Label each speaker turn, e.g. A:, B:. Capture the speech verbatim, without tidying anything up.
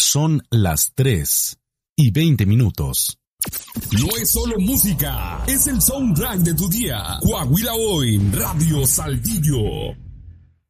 A: Son las tres y veinte minutos.
B: No es solo música, es el soundtrack de tu día. Coahuila Hoy, Radio Saltillo.